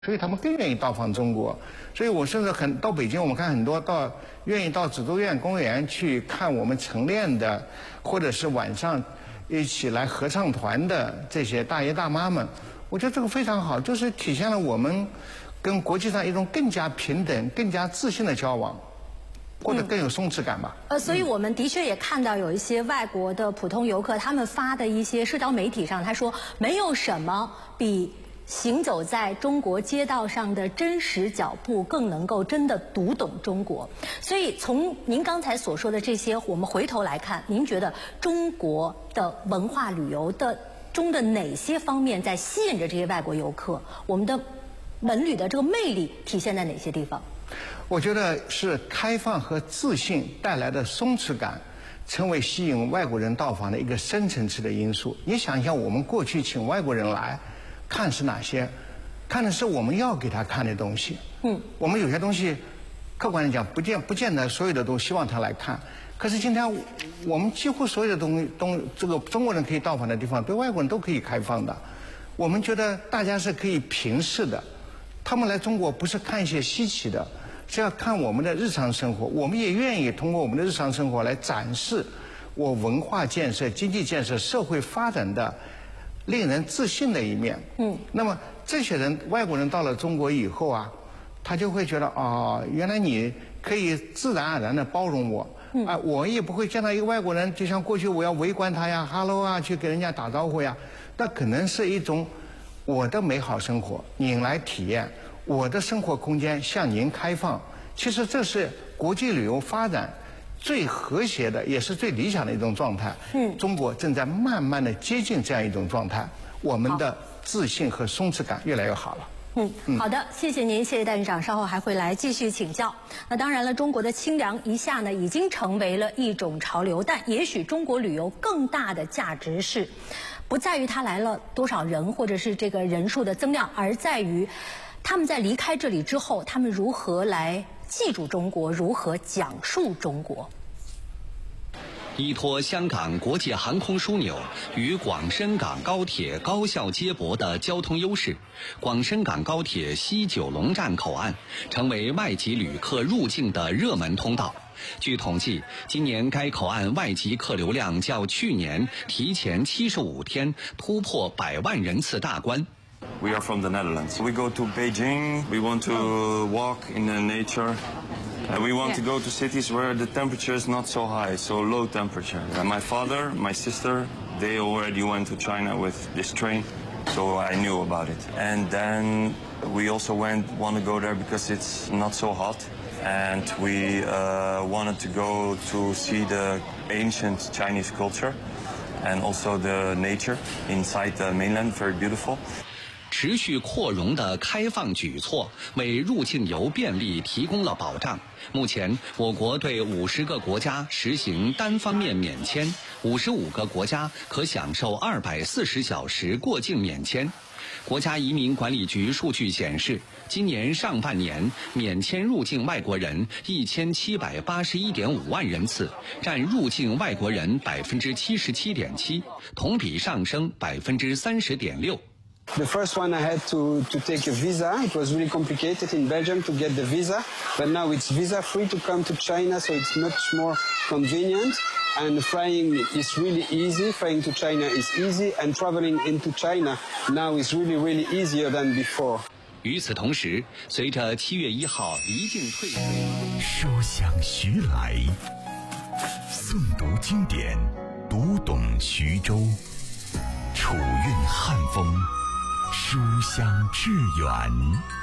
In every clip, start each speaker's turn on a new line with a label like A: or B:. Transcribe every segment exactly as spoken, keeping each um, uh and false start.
A: 所以他们更愿意到访中国。所以我甚至很到北京，我们看很多到愿意到紫竹院公园去看我们晨练的，或者是晚上一起来合唱团的这些大爷大妈们，我觉得这个非常好，就是体现了我们跟国际上一种更加平等、更加自信的交往。或者更有松弛感吧。
B: 呃，所以我们的确也看到有一些外国的普通游客，他们发的一些社交媒体上，他说没有什么比行走在中国街道上的真实脚步更能够真的读懂中国。所以从您刚才所说的这些，我们回头来看，您觉得中国的文化旅游的中的哪些方面在吸引着这些外国游客？我们的文旅的这个魅力体现在哪些地方？
A: 我觉得是开放和自信带来的松弛感，成为吸引外国人到访的一个深层次的因素。你想一想，我们过去请外国人来看是哪些？看的是我们要给他看的东西。嗯，我们有些东西，客观来讲，不见不见得所有的都希望他来看。可是今天我们几乎所有的东西，东这个中国人可以到访的地方，对外国人都可以开放的。我们觉得大家是可以平视的。他们来中国不是看一些稀奇的。是要看我们的日常生活，我们也愿意通过我们的日常生活来展示我文化建设、经济建设、社会发展的令人自信的一面。嗯，那么这些人外国人到了中国以后啊，他就会觉得哦，原来你可以自然而然的包容我。嗯，啊，我也不会见到一个外国人，就像过去我要围观他呀、哈喽啊，去给人家打招呼呀，那可能是一种我的美好生活，您来体验。我的生活空间向您开放，其实这是国际旅游发展最和谐的，也是最理想的一种状态。嗯，中国正在慢慢的接近这样一种状态，我们的自信和松弛感越来越好了。
B: 嗯，嗯好的，谢谢您，谢谢戴院长，稍后还会来继续请教。那当然了，中国的清凉一下呢，已经成为了一种潮流，但也许中国旅游更大的价值是，不在于它来了多少人，或者是这个人数的增量，而在于他们在离开这里之后，他们如何来记住中国，如何讲述中国。
C: 依托香港国际航空枢纽与广深港高铁高效接驳的交通优势，广深港高铁西九龙站口岸成为外籍旅客入境的热门通道。据统计，今年该口岸外籍客流量较去年提前七十五天突破百万人次大关。
D: We are from the Netherlands. We go to Beijing. We want to walk in the nature. And we want to go to cities where the temperature is not so high, so low temperature. And my father, my sister, they already went to China with this train, so I knew about it. And then we also went want to go there because it's not so hot. And we uh, wanted to go to see the ancient Chinese culture and also the nature inside the mainland, very beautiful.
C: 持续扩容的开放举措为入境游便利提供了保障。目前，我国对五十个国家实行单方面免签，五十五个国家可享受二百四十小时过境免签。国家移民管理局数据显示，今年上半年免签入境外国人一千七百八十一点五万人次，占入境外国人百分之七十七点七，同比上升百分之三十点六。
E: The first one I had to, to take a visa. It was really complicated in Belgium to get the visa, but now it's visa free to come to China, so it's much more convenient. And flying is really easy. Flying to China is easy, and traveling into China now is really, really easier than before.
C: 与此同时，随着七月一号离境退税，
F: 书香徐来，诵读经典，读懂徐州，楚韵汉风。书香致远。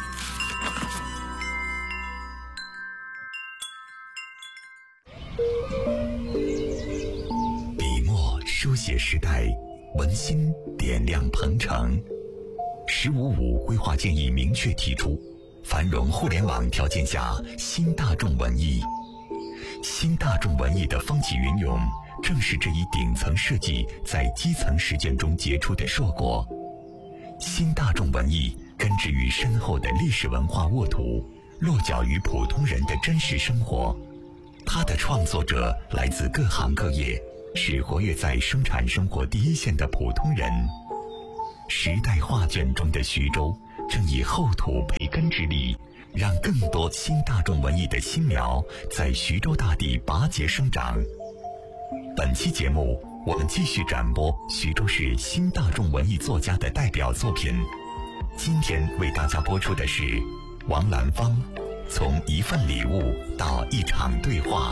F: 笔墨书写时代，文心点亮鹏城。十五五规划建议明确提出，繁荣互联网条件下新大众文艺。新大众文艺的风起云涌，正是这一顶层设计在基层实践中结出的硕果。新大众文艺根植于深厚的历史文化沃土，落脚于普通人的真实生活。它的创作者来自各行各业，是活跃在生产生活第一线的普通人。时代画卷中的徐州， 正以厚土培根之力，让更多新大众文艺的新苗在徐州大地拔节生长。本期节目，我们继续展播徐州市新大众文艺作家的代表作品。今天为大家播出的是王兰芳《从一份礼物到一场对话》。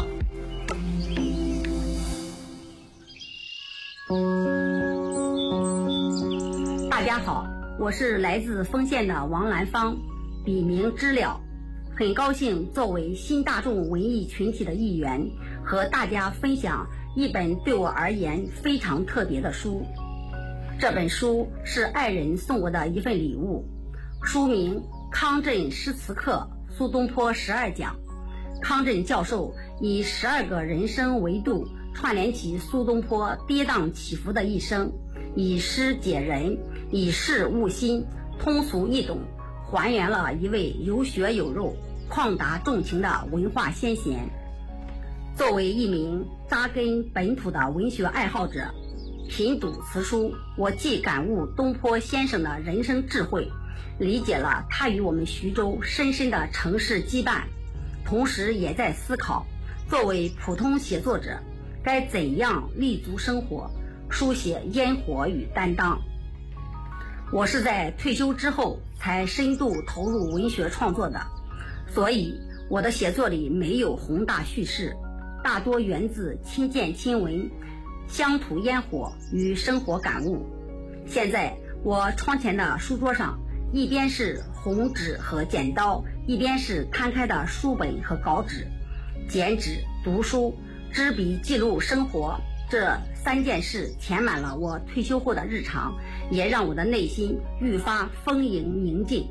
G: 大家好，我是来自丰县的王兰芳，笔名知了。很高兴作为新大众文艺群体的一员，和大家分享一本对我而言非常特别的书。这本书是爱人送我的一份礼物，书名《康震诗词课苏东坡十二讲》。康震教授以十二个人生维度串联起苏东坡跌宕起伏的一生，以诗解人，以事悟心，通俗易懂，还原了一位有血有肉、旷达重情的文化先贤。作为一名扎根本土的文学爱好者，品读此书，我既感悟东坡先生的人生智慧，理解了他与我们徐州深深的城市羁绊，同时也在思考，作为普通写作者，该怎样立足生活，书写烟火与担当。我是在退休之后才深度投入文学创作的，所以我的写作里没有宏大叙事，大多源自亲见亲闻、乡土烟火与生活感悟。现在我窗前的书桌上，一边是红纸和剪刀，一边是摊开的书本和稿纸。剪纸、读书、执笔记录生活，这三件事填满了我退休后的日常，也让我的内心愈发丰盈宁静。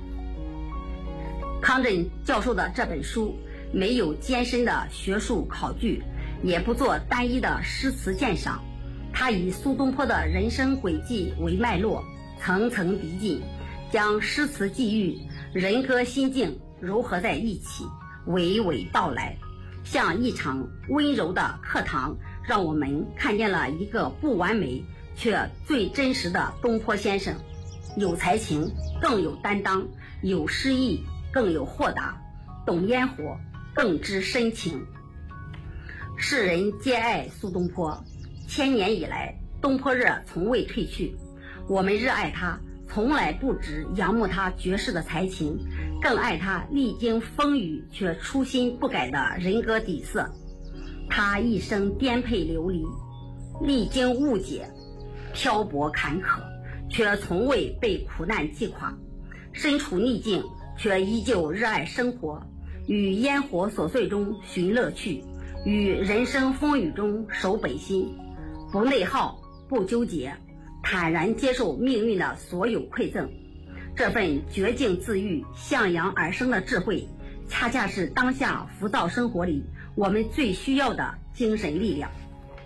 G: 康震教授的这本书没有艰深的学术考据，也不做单一的诗词鉴赏，他以苏东坡的人生轨迹为脉络，层层递进，将诗词际遇、人歌心境糅合在一起，娓娓道来，像一场温柔的课堂，让我们看见了一个不完美却最真实的东坡先生。有才情，更有担当；有诗意，更有豁达；懂烟火，更知深情。世人皆爱苏东坡，千年以来，东坡热从未褪去。我们热爱他，从来不只仰慕他绝世的才情，更爱他历经风雨却初心不改的人格底色。他一生颠沛流离，历经误解，漂泊坎坷，却从未被苦难击垮。身处逆境，却依旧热爱生活，于烟火琐碎中寻乐趣，于人生风雨中守本心，不内耗，不纠结，坦然接受命运的所有馈赠。这份绝境自愈、向阳而生的智慧，恰恰是当下浮躁生活里我们最需要的精神力量。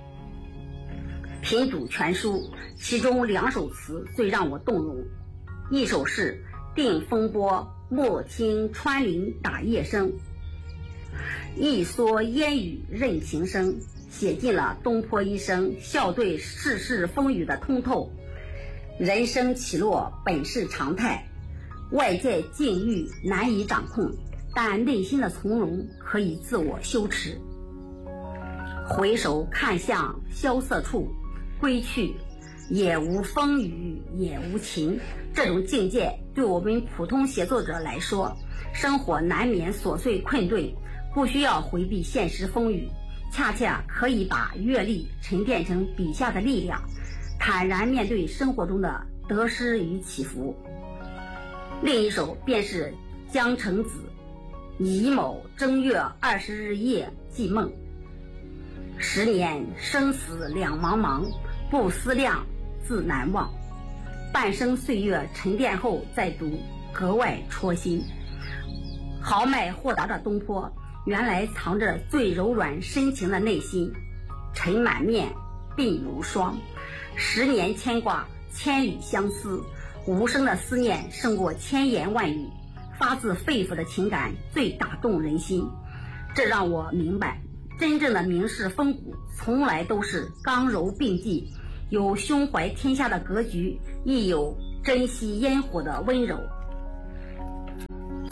G: 品读全书，其中两首词最让我动容，一首是定风波，莫听穿林打叶声，一蓑烟雨任情生，写尽了东坡一生笑对世事风雨的通透。人生起落本是常态，外界境遇难以掌控，但内心的从容可以自我修持。回首看向萧瑟处，归去也无风雨也无晴。这种境界对我们普通写作者来说，生活难免琐碎困顿，不需要回避现实风雨，恰恰可以把阅历沉淀成笔下的力量，坦然面对生活中的得失与起伏。另一首便是江城子，乙卯正月二十日夜记梦。十年生死两茫茫，不思量，自难忘。半生岁月沉淀后再读，格外戳心。豪迈豁达的东坡，原来藏着最柔软深情的内心。尘满面，鬓如霜，十年牵挂，千里相思，无声的思念胜过千言万语，发自肺腑的情感最打动人心。这让我明白，真正的名士风骨从来都是刚柔并济，有胸怀天下的格局，亦有珍惜烟火的温柔。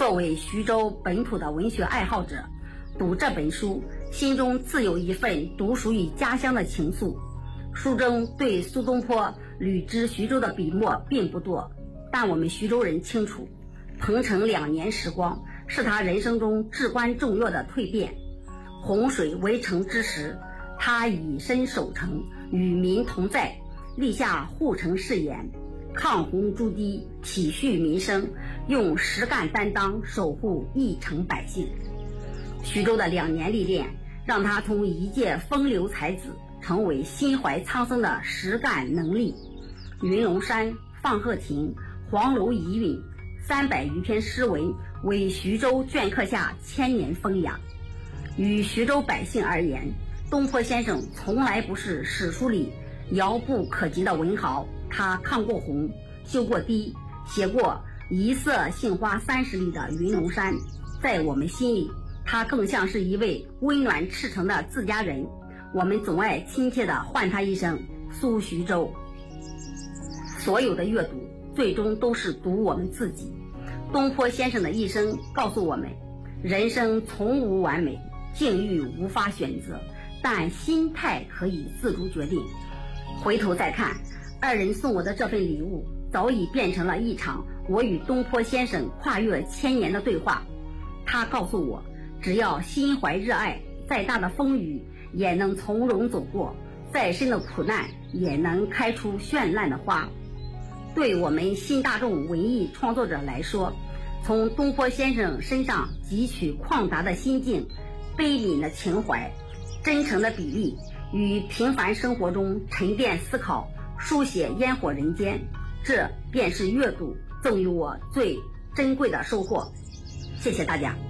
G: 作为徐州本土的文学爱好者，读这本书，心中自有一份独属于家乡的情愫。书中对苏东坡履之徐州的笔墨并不多，但我们徐州人清楚，彭城两年时光是他人生中至关重要的蜕变。洪水围城之时，他以身守城，与民同在，立下护城誓言，抗洪筑堤，体恤民生，用实干担当守护一城百姓。徐州的两年历练，让他从一介风流才子成为心怀苍生的实干能力。云龙山、放鹤亭、黄楼遗韵三百余篇诗文，为徐州镌刻下千年风雅。与徐州百姓而言，东坡先生从来不是史书里遥不可及的文豪，他抗过洪，修过堤，写过一色杏花三十里的云龙山。在我们心里，他更像是一位温暖赤诚的自家人，我们总爱亲切地唤他一声苏徐州。所有的阅读最终都是读我们自己。东坡先生的一生告诉我们，人生从无完美，境遇无法选择，但心态可以自主决定。回头再看，二人送我的这份礼物，早已变成了一场我与东坡先生跨越千年的对话。他告诉我，只要心怀热爱，再大的风雨也能从容走过，再深的苦难也能开出绚烂的花。对我们新大众文艺创作者来说，从东坡先生身上汲取旷达的心境、悲悯的情怀、真诚的比例，与平凡生活中沉淀思考，书写烟火人间，这便是阅读赠予我最珍贵的收获。谢谢大家。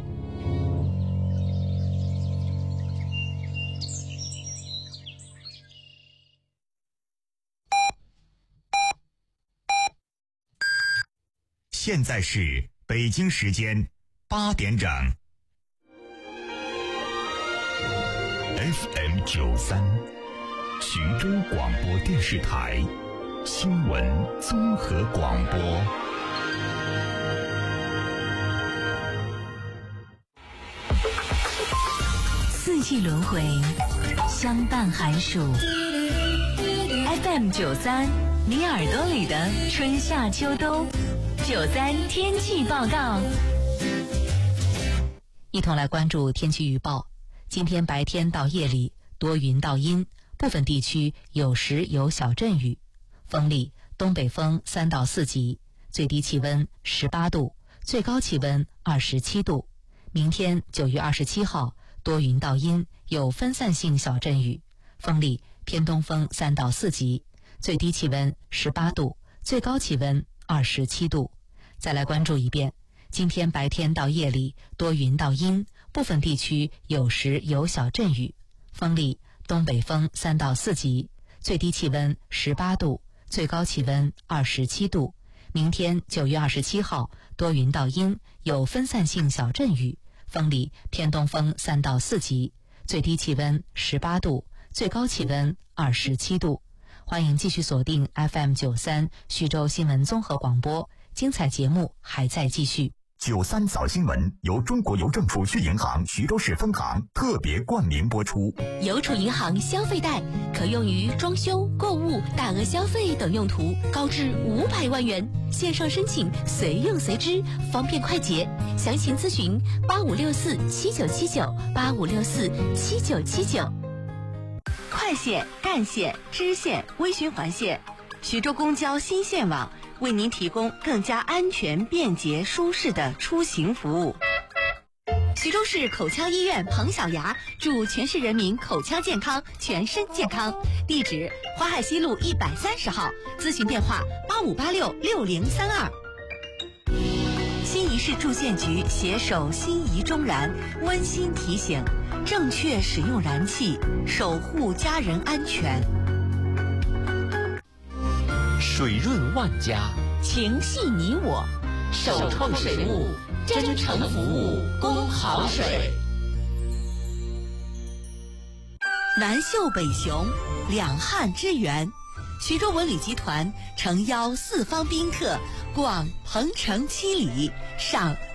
F: 现在是北京时间八点整。F M 九三，徐州广播电视台新闻综合广播。
H: 四季轮回，相伴寒暑。F M 九三，你耳朵里的春夏秋冬。九三天气报告，
I: 一同来关注天气预报。今天白天到夜里多云到阴，部分地区有时有小阵雨，风力东北风三到四级，最低气温十八度，最高气温二十七度。明天九月二十七号多云到阴，有分散性小阵雨，风力偏东风三到四级，最低气温十八度，最高气温二十七度。再来关注一遍，今天白天到夜里多云到阴，部分地区有时有小阵雨，风力东北风三到四级，最低气温十八度，最高气温二十七度。明天九月二十七号多云到阴，有分散性小阵雨，风力偏东风三到四级，最低气温十八度，最高气温二十七度。欢迎继续锁定 F M 九三徐州新闻综合广播，精彩节目还在继续。
F: 九三早新闻由中国邮政储蓄银行徐州市分行特别冠名播出。
H: 邮储银行消费贷可用于装修、购物、大额消费等用途，高至五百万元，线上申请随用随支，方便快捷。详情咨询八五六四七九七九八五六四七九七九。快线、干线、支线、微循环线，徐州公交新线网为您提供更加安全、便捷、舒适的出行服务。徐州市口腔医院彭小牙祝全市人民口腔健康、全身健康。地址：淮海西路一百三十号，咨询电话：八五八六六零三二。新沂市住建局携手新沂中燃温馨提醒：正确使用燃气，守护家人安全。
J: 水润万家，
H: 情系你我，首创水务，真诚服务，供好水。南秀北雄，两汉之源。徐州文旅集团诚邀四方宾客逛彭城七里，赏